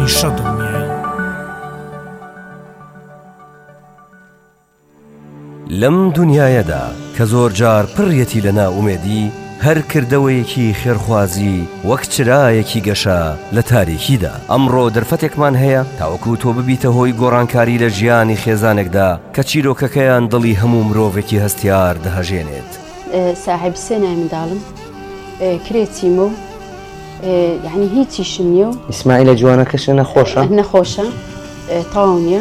هەمیشە دڵنیایی. لەم دنیایەدا کە زۆر جار پڕیەتی لە ناومێدی، هەر کردەوەیەکی خێرخوازی وەک چرایەکی گەشە لە تاریکیدا. ئەمڕۆ دەرفەتێکمان هەیە تاوەکو تۆ ببیتە هۆی گۆڕانکاری لە ژیانی خێزانێکدا کە چیرۆکەکەیان دڵی هەموو مرۆڤێکی هەستیار دەهەژێنێت. ساحب سێنای منداڵم، کرێچیمە و یعنی هیچیشم نییە و ئیسماعیلە جوانەکەشە نەخۆشە تەواو نییە.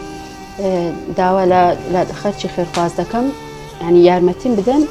داوا لە خەرچی خێرخواز دەکەم، ینی یارمەتیم بدەن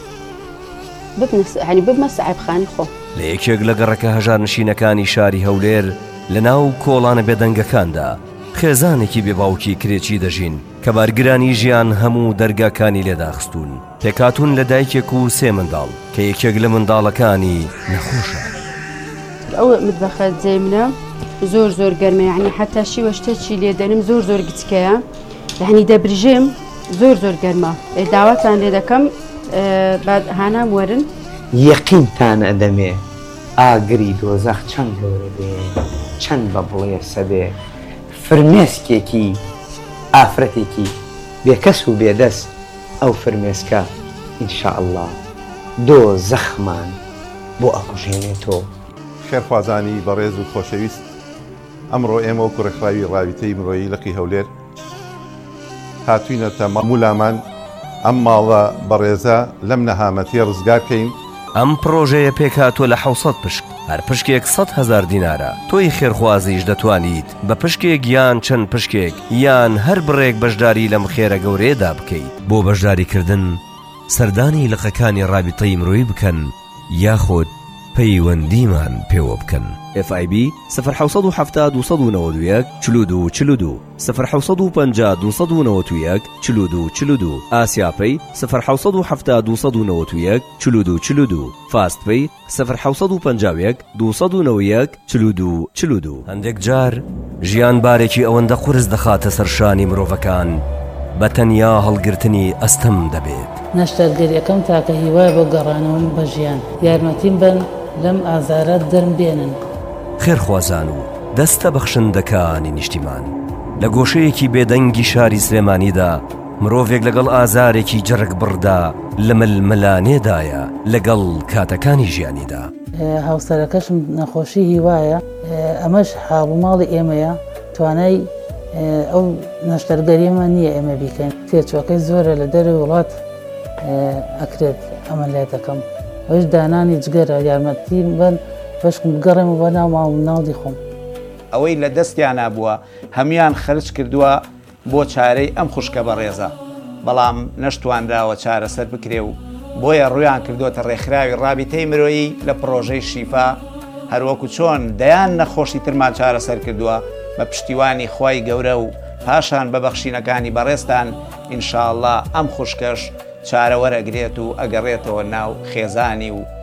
ینی ببمە ساحبخانی خۆ. لە یەکێک لە گەڕەکە هەژار نشینەکانی شاری هەولێر لە ناو کۆڵانە بێدەنگەکاندا خێزانێکی بێباوکی کرێکی دەژین کە بارگرانی ژیان هەموو دەرگاکانی لێداخستون. پێکاتون لە دایکێک و سێ منداڵ کە یەکێک لە منداڵەکانی نەخۆشە. ئەو متبەخە جێی منە زۆر گەرمە، ینی حتا شیوە شتێکی لێدەنم زۆر گچکەیە، ینی دەبرژێم زۆر گەرمە. داواتان لێ دەکەم هانام وەرن. یەقینتان ئەدەمێ ئاگری دۆزەخ چەند گەورە بێ، چەند بە بڵێسە بێ، فرمێسکێکی ئافرەتێکی بێکەس و بێدەست ئەو فرمێسکە ئینشاءالله دۆزەخمان بۆ ئەکوژێنێتەوە. خێرخوازانی بەڕێز و خۆشەویست، ئەمڕۆ ئێمە و کوڕەخراوی ڕاویتەی مرۆیی لەقی هەولێر هاتوینەتە مامولامان ئەم ماڵە بەڕێزە لەم نەهامەتیە ڕزگارکەین. ئەم پرۆژەیە پێکاتوە لە 600 پشک، هەر پشکێک 100,000 دینارە. تۆی خێرخوازیش دەتوانیت بە پشکێک یان چەند پشکێک یان هەر بڕێک بەشداری لەم خێرە گەورەیەدا بکەیت. بۆ بەشداریکردن سەردانی لقەکانی ڕابطەی مرۆیی بکەن یاخۆت پەیوەندیمان پێوە بکەن. FIB 0670 291 42 42 0650 291 42 42 ئاسیاپەی 0670 291 42 42 فاستپەی 0651 291 42 42. هەندێک جار ژیان بارێکی ئەوەندە قورس دەخاتە سەرشانی مرۆڤەکان بە تەنیا هەڵگرتنی ئەستەم دەبێت. نەشتەرگەریەکەم تاکە هیوای بۆ گەڕانەوەم بە ژیان، یارمەتیم بن لەم ئازارە دەرم بێنن. خێرخوازان و دەستە بەخشندەکانی نیشتیمان لە گۆشەیەکی بێدەنگی شاری سلێمانیدا مرۆڤێک لەگەڵ ئازارێکی جەرگ بڕدا لە ململانێدایە لەگەڵ کاتەکانی ژیانیدا. هاوسەرەکەشم نەخۆشی هیوایە، ئەمەش حاڵوماڵی ئێمەیە، توانای ئەو نەشتەرگەریەمان نییە ئێمە بیکەین. تێچۆکەی زۆرە لە دەروی وڵات ئەکرێت ئەمەلیاتەکەم، ئەوش دانانی جگەرە، یارمەتی بن بەشکم بگەڕێمە بە ناو ماڵ ناڵی خۆم. ئەوەی لە دەستیان بووە هەمیان خەرج کردووە بۆ چارەی ئەم خوشکە بەڕێزە، بەڵام نەشتوانراوە چارەسەر بکرێ و بۆیە ڕویان کردوتە ڕێکخراوی ڕابطەی مرۆیی لە پرۆژەی شیفا، هەروەکو چۆن دەیان نەخۆشی ترمان چارەسەر کردووە بە پشتیوانی خوای گەورە و پاشان بە بەخشینەکانی بەڕێستان ئینشاءالله ئەم خوشکەش چارەوەرەگرێت و ئەگەڕێتەوە ناو خێزانی و